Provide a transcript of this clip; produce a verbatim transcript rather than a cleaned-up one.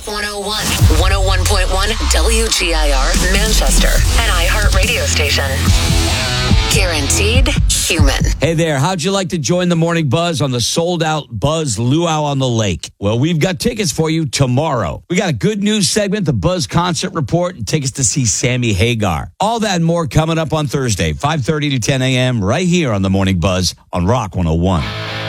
one oh one, one oh one point one W G I R, Manchester, an iHeart radio station. Guaranteed human. Hey there, how'd you like to join the Morning Buzz on the sold-out Buzz Luau on the Lake? Well, we've got tickets for you tomorrow. We got a good news segment, the Buzz Concert Report, and tickets to see Sammy Hagar. All that and more coming up on Thursday, five thirty to ten a.m. right here on the Morning Buzz on Rock one oh one.